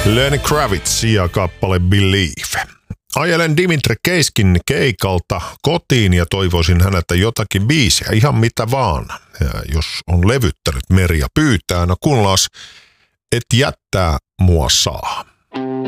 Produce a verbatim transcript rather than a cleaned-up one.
Lenny Kravitz ja kappale Believe. Ajelen Dimitri Keiskin keikalta kotiin ja toivoisin häneltä jotakin biisejä, ihan mitä vaan. Ja jos on levyttänyt Merja pyytää, no kuunnellaan, et jättää mua saa.